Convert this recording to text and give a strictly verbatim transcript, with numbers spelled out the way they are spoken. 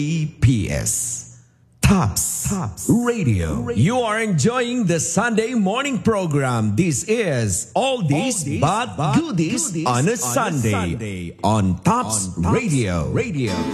P S Tops, Tops Radio. You are enjoying the Sunday morning program. This is All This But Goodies on a Sunday on Tops Radio. Radio.